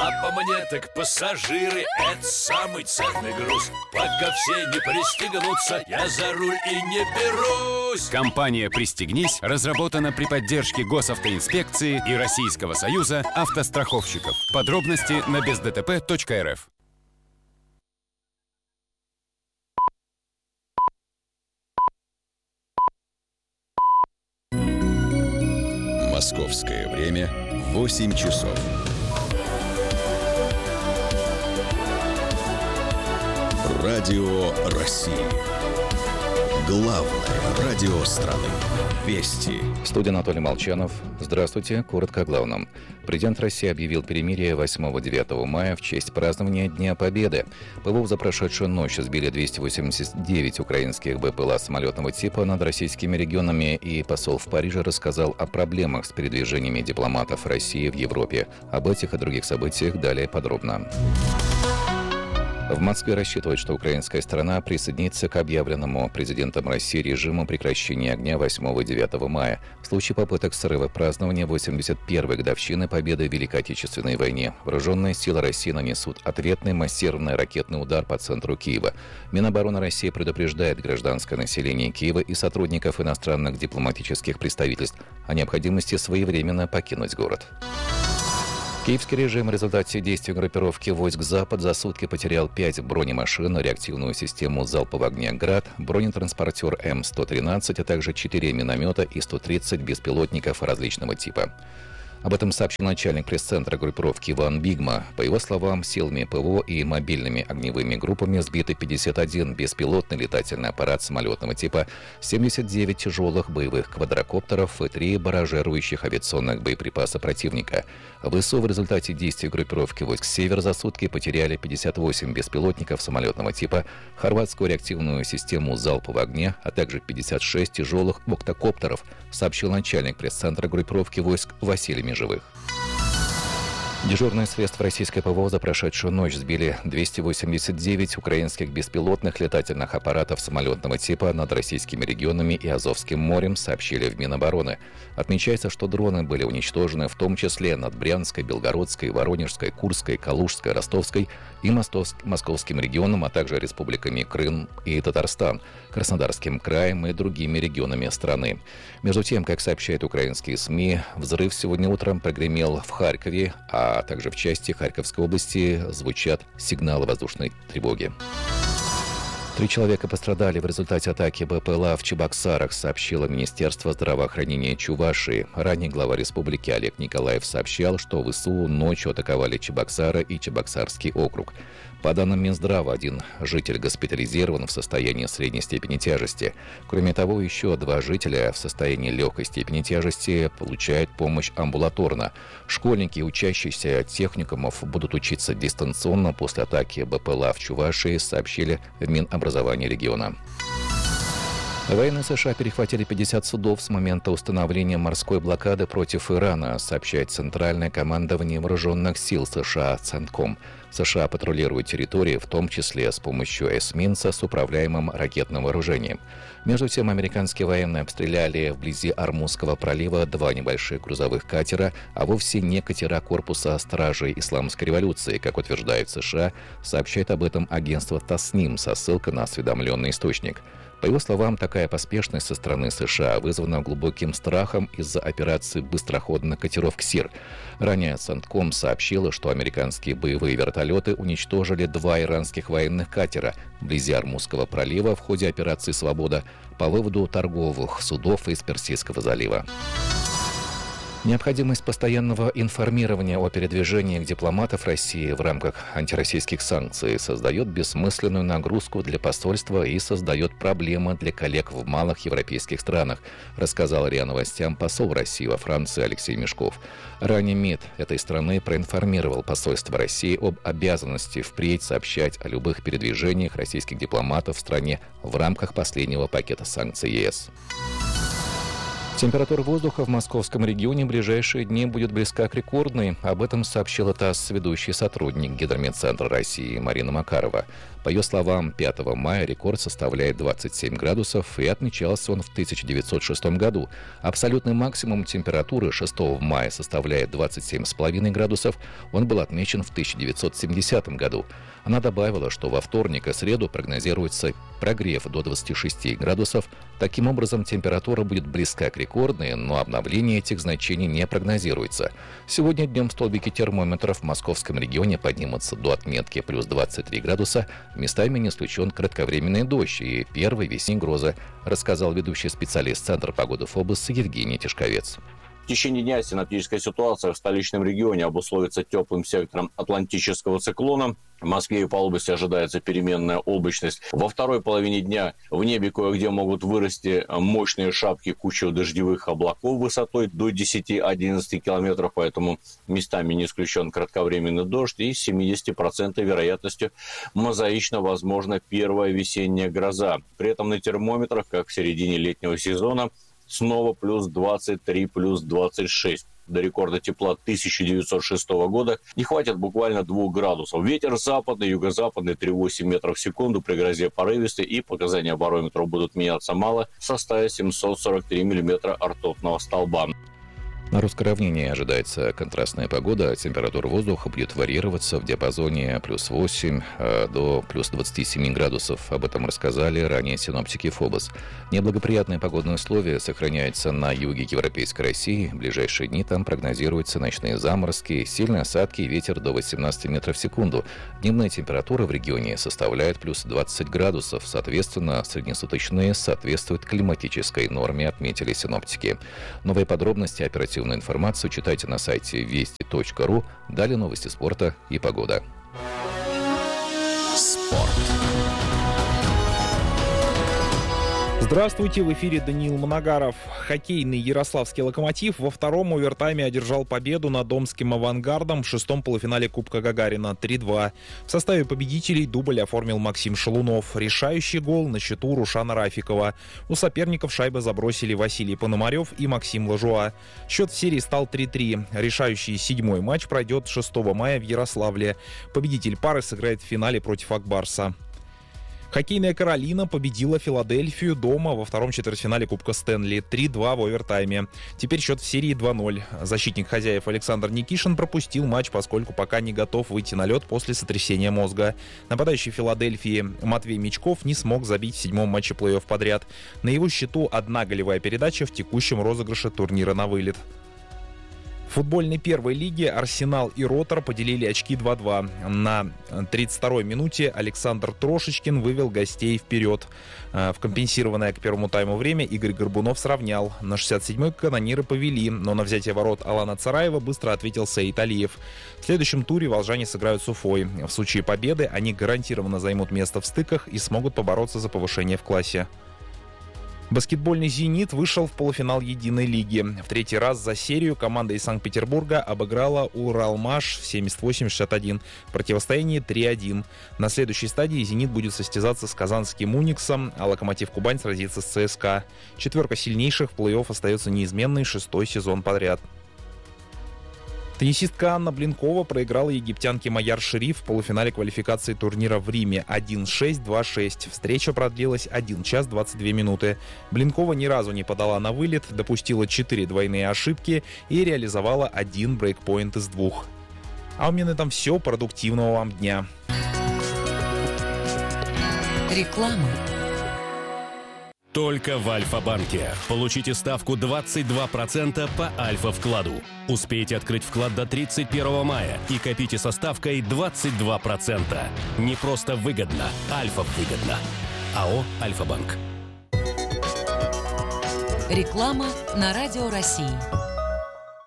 А по мне так пассажиры — это самый ценный груз. Пока все не пристегнутся, я за руль и не берусь. Компания «Пристегнись» разработана при поддержке госавтоинспекции и Российского союза автостраховщиков. Подробности на бездтп.рф. Московское время 8 часов. Радио России. Главное радио страны. Вести. В студии Анатолий Молчанов. Здравствуйте. Коротко о главном. Президент России объявил перемирие 8-9 мая в честь празднования Дня Победы. ПВО за прошедшую ночь сбили 289 украинских БПЛА самолетного типа над российскими регионами, и посол в Париже рассказал о проблемах с передвижениями дипломатов России в Европе. Об этих и других событиях далее подробно. В Москве рассчитывают, что украинская сторона присоединится к объявленному президентом России режиму прекращения огня 8-9 мая в случае попыток срыва празднования 81-й годовщины победы в Великой Отечественной войне. Вооруженные силы России нанесут ответный массированный ракетный удар по центру Киева. Минобороны России предупреждает гражданское население Киева и сотрудников иностранных дипломатических представительств о необходимости своевременно покинуть город. Киевский режим в результате действий группировки войск «Запад» за сутки потерял 5 бронемашин, реактивную систему залпового огня «Град», бронетранспортер М-113, а также 4 миномета и 130 беспилотников различного типа. Об этом сообщил начальник пресс-центра группировки Иван Бигма. По его словам, силами ПВО и мобильными огневыми группами сбиты 51 беспилотный летательный аппарат самолетного типа, 79 тяжелых боевых квадрокоптеров и 3 баражирующих авиационных боеприпаса противника. ВСУ в результате действий группировки войск «Север» за сутки потеряли 58 беспилотников самолетного типа, хорватскую реактивную систему залпового огня, а также 56 тяжелых октокоптеров, сообщил начальник пресс-центра группировки войск Василий Живых. Дежурные средства российской ПВО за прошедшую ночь сбили 289 украинских беспилотных летательных аппаратов самолетного типа над российскими регионами и Азовским морем, сообщили в Минобороны. Отмечается, что дроны были уничтожены в том числе над Брянской, Белгородской, Воронежской, Курской, Калужской, Ростовской и Московским регионом, а также республиками Крым и Татарстан, Краснодарским краем и другими регионами страны. Между тем, как сообщают украинские СМИ, взрыв сегодня утром прогремел в Харькове, а также в части Харьковской области звучат сигналы воздушной тревоги. 3 человека пострадали в результате атаки БПЛА в Чебоксарах, сообщило Министерство здравоохранения Чувашии. Ранее глава республики Олег Николаев сообщал, что ВСУ ночью атаковали Чебоксары и Чебоксарский округ. По данным Минздрава, 1 житель госпитализирован в состоянии средней степени тяжести. Кроме того, еще 2 жителя в состоянии легкой степени тяжести получают помощь амбулаторно. Школьники и учащиеся техникумов будут учиться дистанционно после атаки БПЛА в Чувашии, сообщили в Минобразовании региона. Военные США перехватили 50 судов с момента установления морской блокады против Ирана, сообщает Центральное командование вооруженных сил США «Центком». США патрулируют территории, в том числе с помощью эсминца с управляемым ракетным вооружением. Между тем, американские военные обстреляли вблизи Ормузского пролива 2 небольших грузовых катера, а вовсе не катера корпуса стражей Исламской революции, как утверждают США, сообщает об этом агентство ТАССНИМ со ссылкой на осведомленный источник. По его словам, такая поспешность со стороны США вызвана глубоким страхом из-за операции быстроходных катеров «Ксир». Ранее Центком сообщила, что американские боевые вертолеты уничтожили 2 иранских военных катера вблизи Ормузского пролива в ходе операции «Свобода» по выводу торговых судов из Персидского залива. Необходимость постоянного информирования о передвижениях дипломатов России в рамках антироссийских санкций создает бессмысленную нагрузку для посольства и создает проблемы для коллег в малых европейских странах, рассказал РИА Новостям посол России во Франции Алексей Мешков. Ранее МИД этой страны проинформировал посольство России об обязанности впредь сообщать о любых передвижениях российских дипломатов в стране в рамках последнего пакета санкций ЕС. Температура воздуха в московском регионе в ближайшие дни будет близка к рекордной. Об этом сообщила ТАСС ведущий сотрудник Гидрометцентра России Марина Макарова. По ее словам, 5 мая рекорд составляет 27 градусов, и отмечался он в 1906 году. Абсолютный максимум температуры 6 мая составляет 27,5 градусов. Он был отмечен в 1970 году. Она добавила, что во вторник и среду прогнозируется прогрев до 26 градусов. Таким образом, температура будет близка к рекордной, но обновление этих значений не прогнозируется. Сегодня днем столбики термометров в московском регионе поднимутся до отметки плюс 23 градуса. Местами не исключен кратковременный дождь и первые весенние грозы, рассказал ведущий специалист Центра погоды ФОБОС Евгений Тишковец. В течение дня синоптическая ситуация в столичном регионе обусловится теплым сектором атлантического циклона. В Москве и по области ожидается переменная облачность. Во второй половине дня в небе кое-где могут вырасти мощные шапки кучево-дождевых облаков высотой до 10-11 километров, поэтому местами не исключен кратковременный дождь и с 70% вероятностью мозаично возможна первая весенняя гроза. При этом на термометрах, как в середине летнего сезона, снова плюс 23, плюс 26. До рекорда тепла 1906 года не хватит буквально 2 градусов. Ветер западный, юго-западный 3,8 метров в секунду при грозе порывистый, и показания барометра будут меняться мало в составе 743 миллиметра ртутного столба. На русском равнине ожидается контрастная погода. Температура воздуха будет варьироваться в диапазоне плюс 8 до плюс 27 градусов. Об этом рассказали ранее синоптики ФОБОС. Неблагоприятные погодные условия сохраняются на юге Европейской России. В ближайшие дни там прогнозируются ночные заморозки, сильные осадки и ветер до 18 метров в секунду. Дневная температура в регионе составляет плюс 20 градусов. Соответственно, среднесуточные соответствуют климатической норме, отметили синоптики. Новые подробности, оперативную информацию читайте на сайте вести.ру. Далее новости спорта и погода. Спорт. Здравствуйте, в эфире Даниил Моногаров. Хоккейный ярославский «Локомотив» во втором овертайме одержал победу над омским «Авангардом» в шестом полуфинале Кубка Гагарина 3-2. В составе победителей дубль оформил Максим Шалунов. Решающий гол на счету Рушана Рафикова. У соперников шайбы забросили Василий Пономарев и Максим Лажуа. Счет в серии стал 3-3. Решающий 7-й матч пройдет 6 мая в Ярославле. Победитель пары сыграет в финале против Акбарса. Хоккейная «Каролина» победила Филадельфию дома во втором четвертьфинале Кубка Стэнли 3-2 в овертайме. Теперь счет в серии 2-0. Защитник хозяев Александр Никишин пропустил матч, поскольку пока не готов выйти на лед после сотрясения мозга. Нападающий Филадельфии Матвей Мячков не смог забить в 7-м матче плей-офф подряд. На его счету 1 голевая передача в текущем розыгрыше турнира на вылет. В футбольной первой лиге «Арсенал» и «Ротор» поделили очки 2-2. На 32-й минуте Александр Трошечкин вывел гостей вперед. В компенсированное к первому тайму время Игорь Горбунов сравнял. На 67-й канониры повели, но на взятие ворот Алана Цараева быстро ответил Саид Алиев. В следующем туре волжане сыграют с Уфой. В случае победы они гарантированно займут место в стыках и смогут побороться за повышение в классе. Баскетбольный «Зенит» вышел в полуфинал единой лиги. В третий раз за серию команда из Санкт-Петербурга обыграла Уралмаш в 78-61. В противостоянии 3-1. На следующей стадии «Зенит» будет состязаться с казанским «Униксом», а «Локомотив Кубань» сразится с ЦСКА. Четверка сильнейших в плей-офф остается неизменной 6-й сезон подряд. Теннисистка Анна Блинкова проиграла египтянке Майяр Шериф в полуфинале квалификации турнира в Риме 1-6, 2-6. Встреча продлилась 1 час 22 минуты. Блинкова ни разу не подала на вылет, допустила 4 двойные ошибки и реализовала 1 брейкпоинт из 2. А у меня на этом все. Продуктивного вам дня. Реклама. Только в Альфа-банке. Получите ставку 22% по Альфа-вкладу. Успейте открыть вклад до 31 мая и копите со ставкой 22%. Не просто выгодно, Альфа-выгодно. АО «Альфа-банк». Реклама на Радио России.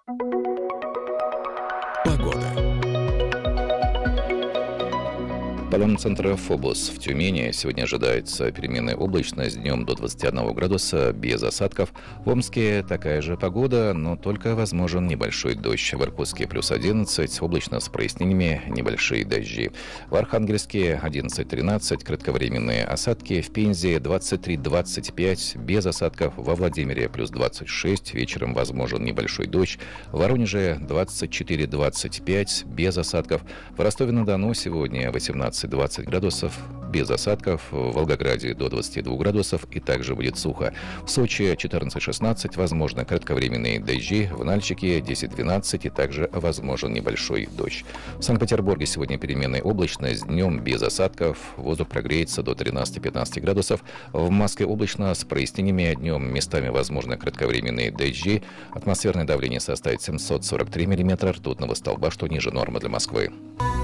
Погода. Метеопромцентра «Фобос» в Тюмени сегодня ожидается переменная облачность, днем до 21 градуса, без осадков. В Омске такая же погода, но только возможен небольшой дождь. В Иркутске плюс 11, облачно с прояснениями, небольшие дожди. В Архангельске 11-13, кратковременные осадки. В Пензе 23-25, без осадков. Во Владимире плюс 26, вечером возможен небольшой дождь. В Воронеже 24-25, без осадков. В Ростове-на-Дону сегодня 18-20 градусов, без осадков. В Волгограде до 22 градусов и также будет сухо. В Сочи 14-16, возможно кратковременные дожди. В Нальчике 10-12 и также возможен небольшой дождь. В Санкт-Петербурге сегодня переменная облачность, днем без осадков. Воздух прогреется до 13-15 градусов. В Москве облачно с прояснениями, днем местами возможны кратковременные дожди. Атмосферное давление составит 743 миллиметра ртутного столба, что ниже нормы для Москвы.